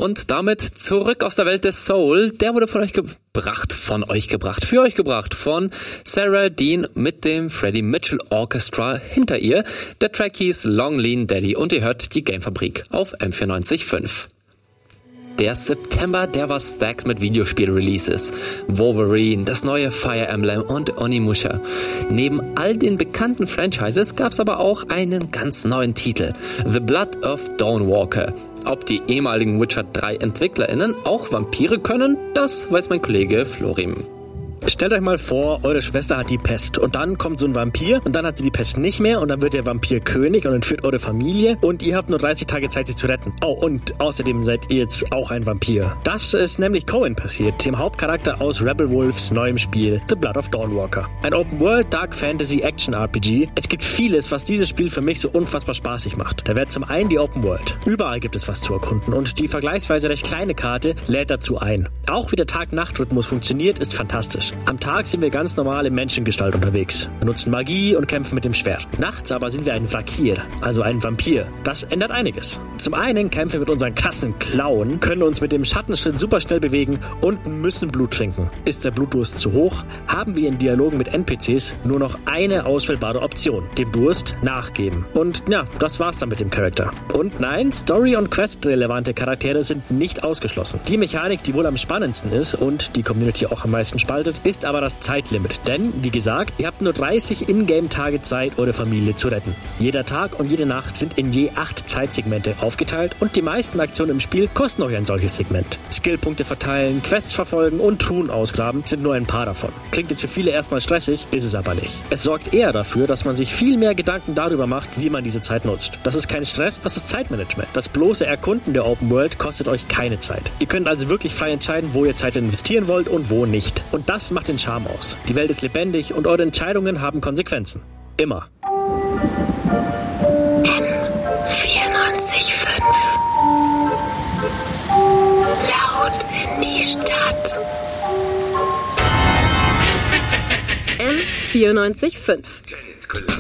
Und damit zurück aus der Welt des Soul. Der wurde für euch gebracht von Sarah Dean mit dem Freddie Mitchell Orchestra hinter ihr. Der Track hieß Long Lean Daddy und ihr hört die Gamefabrik auf M94.5. Der September, der war stacked mit Videospiel-Releases. Wolverine, das neue Fire Emblem und Onimusha. Neben all den bekannten Franchises gab's aber auch einen ganz neuen Titel. The Blood of Dawnwalker. Ob die ehemaligen Witcher 3 EntwicklerInnen auch Vampire können, das weiß mein Kollege Florim. Stellt euch mal vor, eure Schwester hat die Pest und dann kommt so ein Vampir und dann hat sie die Pest nicht mehr und dann wird der Vampir König und entführt eure Familie und ihr habt nur 30 Tage Zeit, sie zu retten. Oh, und außerdem seid ihr jetzt auch ein Vampir. Das ist nämlich Cohen passiert, dem Hauptcharakter aus Rebel Wolves neuem Spiel The Blood of Dawnwalker. Ein Open-World Dark Fantasy Action RPG. Es gibt vieles, was dieses Spiel für mich so unfassbar spaßig macht. Da wäre zum einen die Open World. Überall gibt es was zu erkunden und die vergleichsweise recht kleine Karte lädt dazu ein. Auch wie der Tag-Nacht-Rhythmus funktioniert, ist fantastisch. Am Tag sind wir ganz normal in Menschengestalt unterwegs. Wir nutzen Magie und kämpfen mit dem Schwert. Nachts aber sind wir ein Vakir, also ein Vampir. Das ändert einiges. Zum einen kämpfen wir mit unseren krassen Klauen, können uns mit dem Schattenschritt super schnell bewegen und müssen Blut trinken. Ist der Blutdurst zu hoch, haben wir in Dialogen mit NPCs nur noch eine auswählbare Option, dem Durst nachgeben. Und ja, das war's dann mit dem Charakter. Und nein, Story- und Quest-relevante Charaktere sind nicht ausgeschlossen. Die Mechanik, die wohl am spannendsten ist und die Community auch am meisten spaltet, ist aber das Zeitlimit. Denn, wie gesagt, ihr habt nur 30 Ingame-Tage Zeit, eure Familie zu retten. Jeder Tag und jede Nacht sind in je 8 Zeitsegmente aufgeteilt und die meisten Aktionen im Spiel kosten euch ein solches Segment. Skillpunkte verteilen, Quests verfolgen und Truhen ausgraben sind nur ein paar davon. Klingt jetzt für viele erstmal stressig, ist es aber nicht. Es sorgt eher dafür, dass man sich viel mehr Gedanken darüber macht, wie man diese Zeit nutzt. Das ist kein Stress, das ist Zeitmanagement. Das bloße Erkunden der Open World kostet euch keine Zeit. Ihr könnt also wirklich frei entscheiden, wo ihr Zeit investieren wollt und wo nicht. Und das macht den Charme aus. Die Welt ist lebendig und eure Entscheidungen haben Konsequenzen. Immer. M94.5 Laut in die Stadt. M94.5